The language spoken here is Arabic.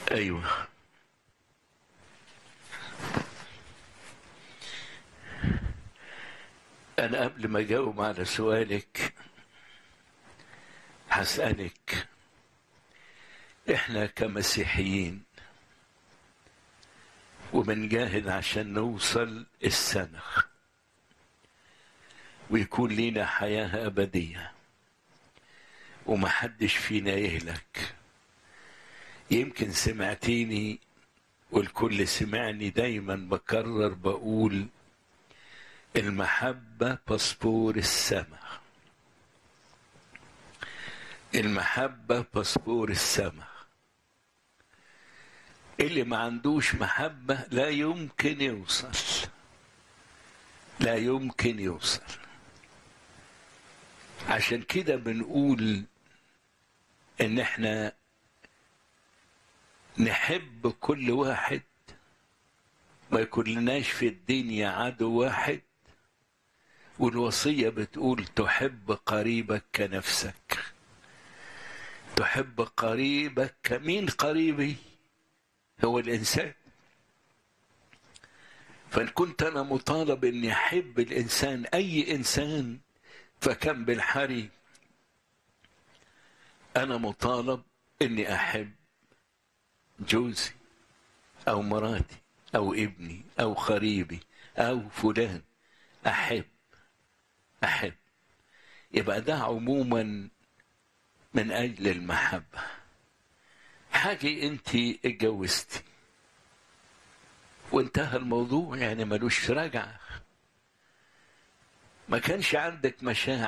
ايوه، انا قبل ما اجاوب على سؤالك هسألك، احنا كمسيحيين وبنجاهد عشان نوصل السماء ويكون لينا حياة أبدية ومحدش فينا يهلك. يمكن سمعتيني والكل سمعني دايما بكرر بقول المحبة باسبور السماء، المحبة باسبور السماء. اللي ما عندوش محبة لا يمكن يوصل، لا يمكن يوصل. عشان كده بنقول ان احنا نحب كل واحد، ما يكون لناش في الدنيا عدو واحد. والوصية بتقول تحب قريبك كنفسك. تحب قريبك مين قريبي؟ هو الإنسان. فإن كنت أنا مطالب أني أحب الإنسان، أي إنسان، فكم بالحري أنا مطالب أني أحب جوزي أو مراتي أو ابني أو قريبي أو فلان. أحب. يبقى ده عموما من أجل المحبة. حاجة أنت اتجوزتي وانتهى الموضوع، يعني ملوش رجعة، ما كانش عندك مشاعر